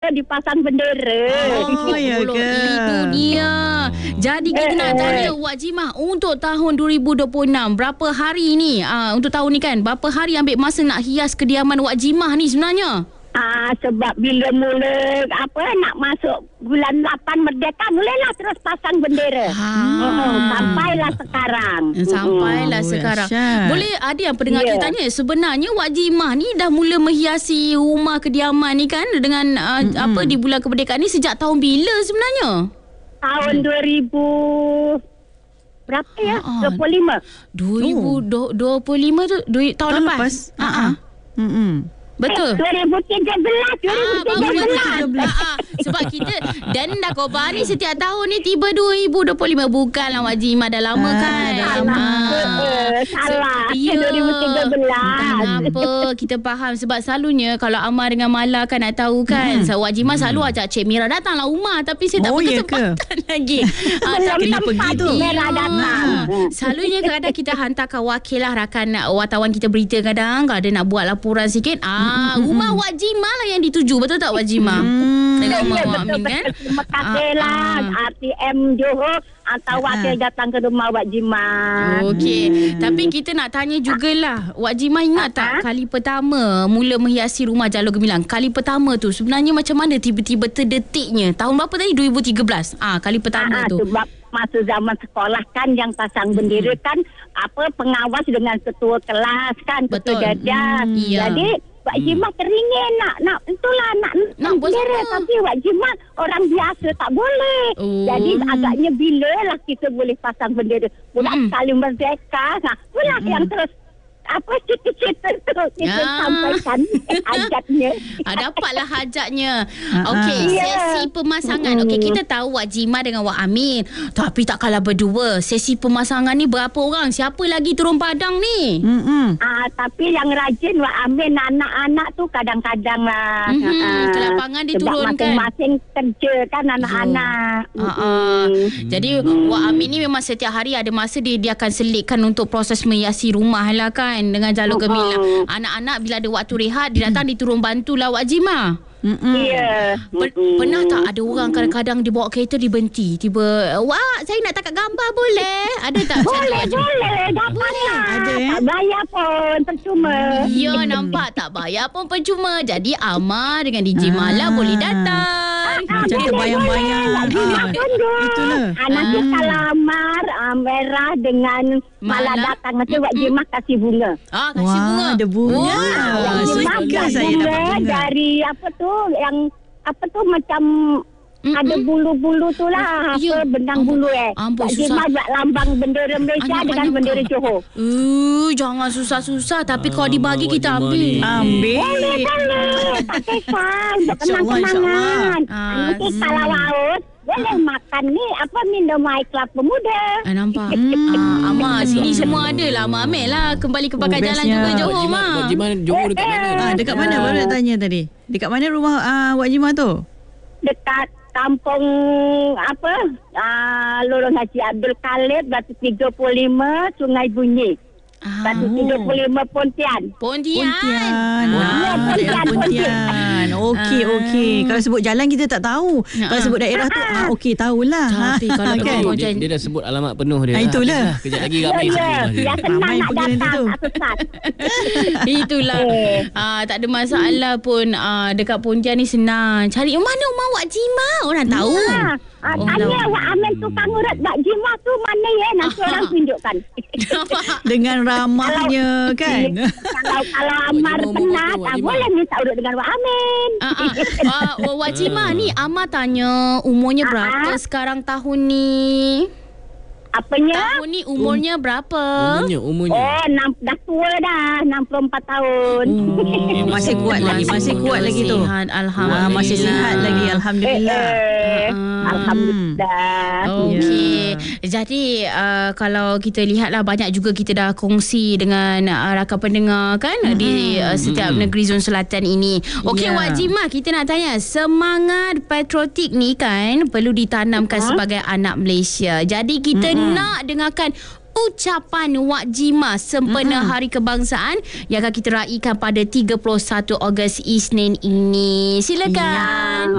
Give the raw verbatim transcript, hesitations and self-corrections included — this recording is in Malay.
kita dipasang bendera. Oh, ya ke? Itu dia. Jadi kita nak tanya Wak Jimah, untuk tahun dua ribu dua puluh enam, berapa hari ni? Uh, untuk tahun ni kan, berapa hari ambil masa nak hias kediaman Wak Jimah ni sebenarnya? Ah, sebab bila mula apa nak masuk bulan lapan merdeka, mulalah terus pasang bendera. Ha. Oh, sampailah sekarang. Sampailah Oh, sekarang. dahsyat. Boleh ada yang pendengar Ya. kita tanya, sebenarnya Wak Jimah ni dah mula menghiasi rumah kediaman ni kan dengan uh, apa di bulan kemerdekaan ni sejak tahun bila sebenarnya? Tahun dua ribu berapa ya? Ah, ah. dua puluh lima. dua ribu dua puluh lima tu dua, tahun, Tahun lepas. lepas. Ha ah. Mm-mm. Betul. dua ribu tiga belas. dua ribu Ah, tiga belas. belas. Ah, sebab kita dan dah khabar ni setiap tahun ni tiba dua ribu dua puluh lima, bukanlah Wak Jimah dah lama Ah, kan. dah lama. Ah, salah. Ya. dua ribu tiga belas. Tak apa, kita faham sebab selalunya kalau Amar dengan Mala kan nak tahu kan. So, Wak Jimah selalu ajak Cik Mira datanglah rumah tapi saya tak Oh, ya berkesempatan lagi. Ah, Belum kena sempat pergi tu. Merah datang. Ah, selalunya kadang kita hantarkan wakil lah, rakan wartawan kita berita kadang kalau ada nak buat laporan sikit. Ah, rumah Wak Jimah lah yang dituju. Betul tak Wak Jimah? Dengan rumah Ya, Wak Amin betul, kan? betul. Terima kasih Ah, lah ah. R T M Johor atau wakil datang ke rumah Wak Jimah. Okey, tapi kita nak tanya jugalah, Wak Jimah ingat tak Apa? kali pertama mula menghiasi rumah Jalur Gemilang? Kali pertama tu sebenarnya macam mana tiba-tiba terdetiknya? Tahun berapa tadi? dua ribu tiga belas. Ah, kali pertama Ah, tu. sebab masa zaman sekolah kan yang pasang bendera kan apa pengawas dengan ketua kelas kan, ketua Betul. jajar. Hmm, iya. Jadi Wak Jimah teringin nak nak itulah nak Nak buat bendera, sama. tapi Wak Jimah orang biasa tak boleh. Oh. Jadi agaknya bila lah kita boleh pasang bendera. Bulan Mm. sekali merdeka. Nah, itulah yang terus apa cita-cita tu kita Ah. sampaikan hajatnya. Ah, dapatlah hajatnya. Ah, Okey, ah. sesi pemasangan. Okey, kita tahu Wak Jimah dengan Wak Amin. Tapi tak kalah berdua. Sesi pemasangan ni berapa orang? Siapa lagi turun padang ni? Mm-mm. Ah, tapi yang rajin Wak Amin anak-anak tu kadang-kadang lah. Mhm, Ah, ke lapangan sebab diturunkan. masing-masing kerja kan anak-anak. Ah, ah. Jadi Wak Amin ni memang setiap hari ada masa dia dia akan selitkan untuk proses menghiasi rumah lah kan dengan Jalur Gemilang. Anak-anak bila ada waktu rehat dia datang diturun bantulah Wak Jimah. Mm-mm. Ya. Per- pernah tak ada orang kadang-kadang dia bawa kereta dibenti tiba, Wak saya nak tangkap gambar boleh? Ada tak? Boleh, Wak Jimah? boleh. Dapatlah. Ada, eh? Tak bayar pun. Percuma. Ya, nampak tak bayar pun percuma. Jadi Amar dengan D J Mala Ah. boleh datang. Macam terbayang-bayang. Wak Jimah Ah, tunjuk. itulah. Ah, nanti kalau Amar ah, merah dengan Mala Mala. datang. Nanti Wak Jimah kasih bunga. Ah, kasih Wah, bunga. ada bunga. Wah, Ah, Wak Jimah suka buat saya bunga dapat bunga. dari apa tu yang apa tu macam Mm-mm. ada bulu-bulu tu lah. Ya. Apa benang Ampun. bulu eh. Ampun, Wak susah. Jimah buat lambang bendera Malaysia Anyam, dengan anyam bendera kau. Johor. Uh, jangan susah-susah. Tapi kalau dibagi Wak kita Jimah ambil. ni. Ambil. Boleh, boleh. Tak kisah. Untuk InsyaAllah, kenang-kenangan. insyaAllah. Ah, Nanti Ah, kalau laut, boleh makan ni apa minum air kelapa muda. Ah, nampak. Hmm. Ah, Amar, sini semua ada lah. Amar ambil lah. Kembali ke pakai Oh, jalan bestnya. juga Wak Johor, Jimah, Mak. Wak Jimah Johor dekat mana? Ah, dekat mana baru nak tanya tadi? Dekat mana rumah uh, Wak Jimah tu? Dekat kampung apa? Ah, Lorong Haji Abdul Khalid, Batu tiga puluh lima, Sungai Bunyi. Ah, Batu tiga puluh lima Pontian. Pontian. Pontian. Ya, Ah, daerah Pontian, Pontian. Okey, Ah. okey. Kalau sebut jalan kita tak tahu. Kalau sebut daerah tu, ah okey tahulah. Tapi kalau kan? betul- Oh, Pontian. dia, dia dah sebut alamat penuh dia. Ah, itulah. Habislah. Kejap lagi Ya, ramai ya. sebut rumah dia. Biar senang Ramai nak pergi nanti datang. tu. Tak sesat. Itulah. Eh. Ah, tak ada masalah pun. Ah, dekat Pontian ni senang. Cari mana rumah Wak Jimah. Orang tahu. Ah, ah, Oh, tanya tahu. Wak Amin tukang urut Wak Jimah tu mana ya? Nanti orang tunjukkan. Dengan ramahnya kan. kalau kalau Amar Wak Jimah penat, umur berapa, Wak ah, Jimah? boleh minta urut dengan Wak Amin. Ah, ah. Ah, Wak Jimah ni Amar tanya umurnya Ah, berapa ah. sekarang tahun ni? Apanya? Tahun ni umurnya berapa? Umurnya, umurnya. Oh, enam, dah tua dah. enam puluh empat tahun. Oh, masih kuat lagi, masih kuat lagi tu. Sihat, Ah, alhamdulillah. masih sihat lagi, Eh, alhamdulillah. eh, Ah. Alhamdulillah. Okey. Jadi uh, kalau kita lihatlah banyak juga kita dah kongsi dengan uh, rakan pendengar kan mm-hmm. di uh, setiap mm-hmm. negeri Zon Selatan ini. Okey, Ya. Wak Jimah, kita nak tanya semangat patriotik ni kan perlu ditanamkan uh-huh. sebagai anak Malaysia. Jadi kita mm-hmm. nak dengarkan ucapan Wak Jimah sempena mm-hmm. Hari Kebangsaan yang akan kita raikan pada tiga puluh satu Ogos Isnin ini. Silakan. Ya.